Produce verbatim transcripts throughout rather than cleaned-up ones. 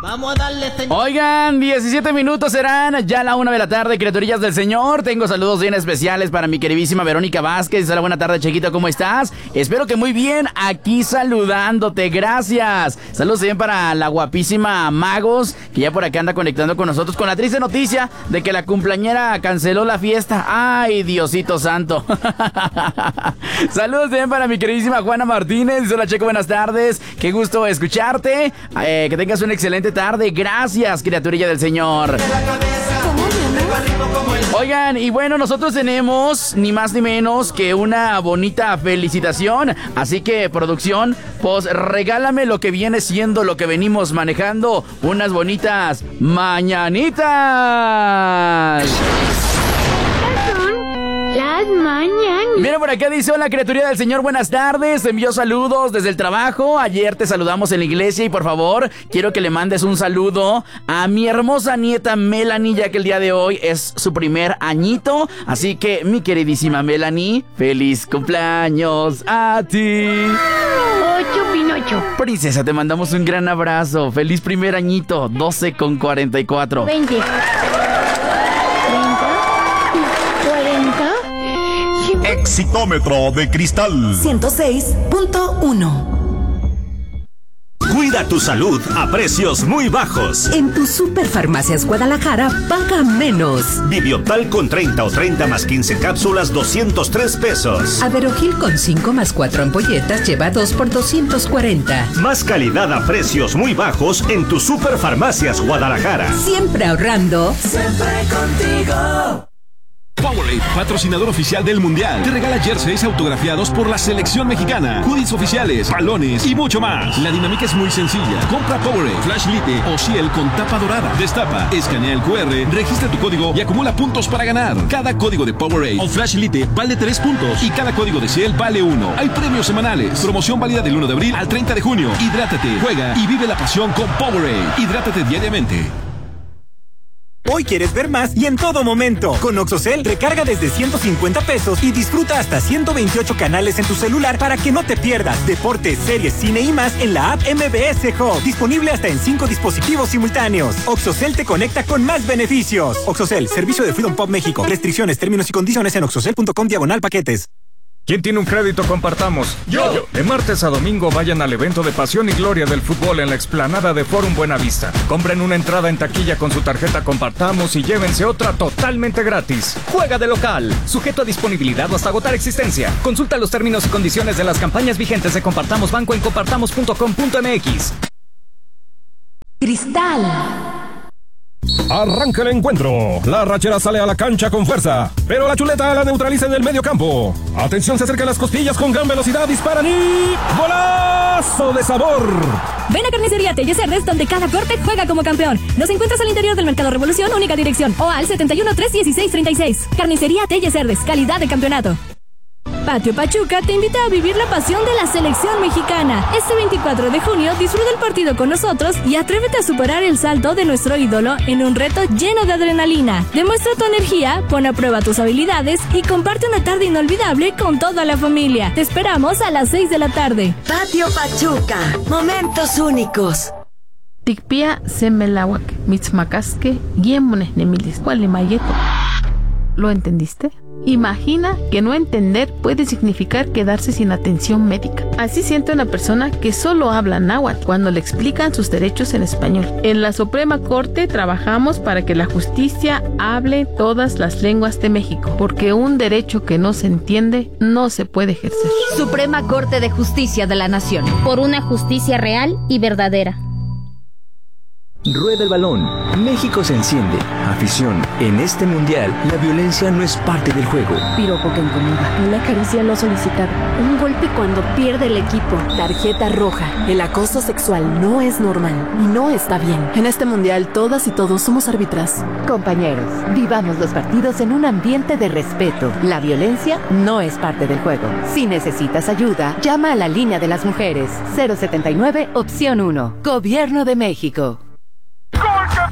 Vamos a darle, señor. Oigan, diecisiete minutos serán ya la una de la tarde, criaturillas del Señor. Tengo saludos bien especiales para mi queridísima Verónica Vázquez. Hola, buena tarde, chiquito, ¿cómo estás? Espero que muy bien, aquí saludándote, gracias. Saludos también para la guapísima Magos, que ya por acá anda conectando con nosotros con la triste noticia de que la cumpleañera canceló la fiesta. Ay, Diosito santo. Saludos también para mi queridísima Juana Martínez. Hola, Checo, buenas tardes. Qué gusto escucharte. Eh, que tengas una excelente tarde. Gracias, criaturilla del Señor. Oigan, y bueno, nosotros tenemos ni más ni menos que una bonita felicitación. Así que, producción, pues regálame lo que viene siendo lo que venimos manejando. Unas bonitas mañanitas. Las mañanas. Mira, por acá dice: hola, criatura del Señor, buenas tardes. Te envío saludos desde el trabajo. Ayer te saludamos en la iglesia y por favor quiero que le mandes un saludo a mi hermosa nieta Melanie, ya que el día de hoy es su primer añito. Así que, mi queridísima Melanie, feliz cumpleaños a ti. Ocho Pinocho. Princesa, te mandamos un gran abrazo. Feliz primer añito. doce con cuarenta y cuatro. Veinte. Exitómetro de cristal ciento seis punto uno. Cuida tu salud a precios muy bajos. En tu Superfarmacias Guadalajara, paga menos. Bibiotal con treinta o treinta más quince cápsulas, doscientos tres pesos. Aderogil con cinco más cuatro ampolletas, lleva dos por doscientos cuarenta. Más calidad a precios muy bajos en tu Superfarmacias Guadalajara. Siempre ahorrando. Siempre contigo. Powerade, patrocinador oficial del Mundial, te regala jerseys autografiados por la selección mexicana, hoodies oficiales, balones y mucho más. La dinámica es muy sencilla. Compra Powerade, Flash Lite o Ciel con tapa dorada. Destapa, escanea el cu erre, registra tu código y acumula puntos para ganar. Cada código de Powerade o Flash Lite vale tres puntos y cada código de Ciel vale uno. Hay premios semanales. Promoción válida del uno de abril al treinta de junio. Hidrátate, juega y vive la pasión con Powerade. Hidrátate diariamente. Hoy quieres ver más y en todo momento. Con Oxocel, recarga desde ciento cincuenta pesos y disfruta hasta ciento veintiocho canales en tu celular para que no te pierdas deportes, series, cine y más en la app M B S Hub. Disponible hasta en cinco dispositivos simultáneos. Oxocel te conecta con más beneficios. Oxocel, servicio de Freedom Pop México. Restricciones, términos y condiciones en oxocel punto com diagonal paquetes. ¿Quién tiene un crédito Compartamos? Yo. Yo. De martes a domingo vayan al evento de pasión y gloria del fútbol en la explanada de Forum Buenavista. Compren una entrada en taquilla con su tarjeta Compartamos y llévense otra totalmente gratis. Juega de local, sujeto a disponibilidad o hasta agotar existencia. Consulta los términos y condiciones de las campañas vigentes de Compartamos Banco en compartamos punto com punto m x. Cristal. Arranca el encuentro. La rachera sale a la cancha con fuerza, pero la chuleta la neutraliza en el medio campo. Atención, se acercan las costillas con gran velocidad, disparan y... ¡golazo de sabor! Ven a Carnicería Telles Cerdes, donde cada corte juega como campeón. Nos encuentras al interior del Mercado Revolución, única dirección, o al setenta y uno, tres dieciséis, treinta y seis. Carnicería Telles Cerdes, calidad de campeonato. Patio Pachuca te invita a vivir la pasión de la selección mexicana. Este veinticuatro de junio disfruta el partido con nosotros y atrévete a superar el salto de nuestro ídolo en un reto lleno de adrenalina. Demuestra tu energía, pon a prueba tus habilidades y comparte una tarde inolvidable con toda la familia. Te esperamos a las seis de la tarde. Patio Pachuca, momentos únicos. Tikpia semelawak, mitzmacasque, guiemones nemilis, cualimayeto. ¿Lo entendiste? Imagina que no entender puede significar quedarse sin atención médica. Así siente una persona que solo habla náhuatl cuando le explican sus derechos en español. En la Suprema Corte trabajamos para que la justicia hable todas las lenguas de México, porque un derecho que no se entiende no se puede ejercer. Suprema Corte de Justicia de la Nación. Por una justicia real y verdadera. Rueda el balón. México se enciende. Afición. En este mundial, la violencia no es parte del juego. Piropo que incomoda. Una caricia no solicitada. Un golpe cuando pierde el equipo. Tarjeta roja. El acoso sexual no es normal y no está bien. En este mundial, todas y todos somos árbitras. Compañeros, vivamos los partidos en un ambiente de respeto. La violencia no es parte del juego. Si necesitas ayuda, llama a la línea de las mujeres. cero setenta y nueve, opción uno. Gobierno de México. ¡Gol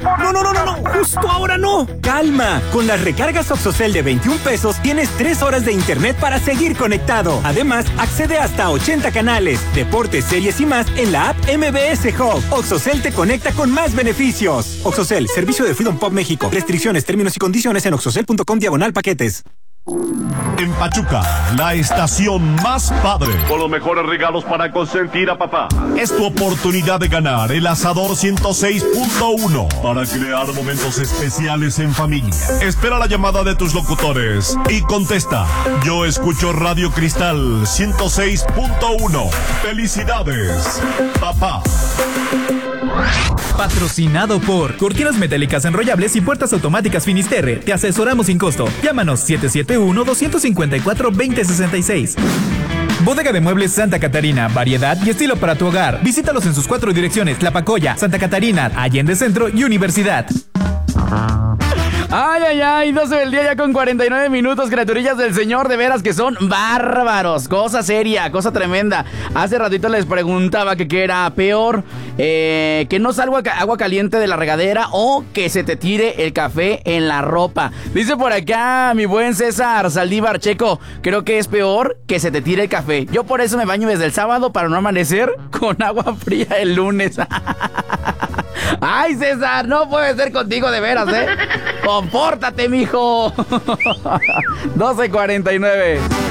No, no, no, no, no, justo ahora no. Calma, con las recargas OXXOCEL de veintiún pesos tienes tres horas de internet para seguir conectado. Además, accede hasta ochenta canales, deportes, series y más en la app M B S Hub. OXXOCEL te conecta con más beneficios. OXXOCEL, servicio de Freedom Pop México. Restricciones, términos y condiciones en oxocel punto com diagonal paquetes. En Pachuca, la estación más padre, con los mejores regalos para consentir a papá. Es tu oportunidad de ganar el Asador ciento seis punto uno para crear momentos especiales en familia. Espera la llamada de tus locutores y contesta: yo escucho Radio Cristal ciento seis punto uno. ¡Felicidades, papá! Patrocinado por Cortinas Metálicas Enrollables y Puertas Automáticas Finisterre. Te asesoramos sin costo. Llámanos siete siete uno, dos cinco cuatro, dos cero seis seis. Bodega de Muebles Santa Catarina. Variedad y estilo para tu hogar. Visítalos en sus cuatro direcciones: La Pacoya, Santa Catarina, Allende Centro y Universidad. Ay, ay, ay, doce del día ya con cuarenta y nueve minutos, criaturillas del Señor, de veras que son bárbaros, cosa seria, cosa tremenda. Hace ratito les preguntaba que qué era peor, eh, que no salga agua caliente de la regadera o que se te tire el café en la ropa. Dice por acá mi buen César Saldívar Checo, creo que es peor que se te tire el café. Yo por eso me baño desde el sábado para no amanecer con agua fría el lunes. Ay, César, no puede ser contigo de veras, ¿eh? ¡Compórtate, mijo! doce cuarenta y nueve.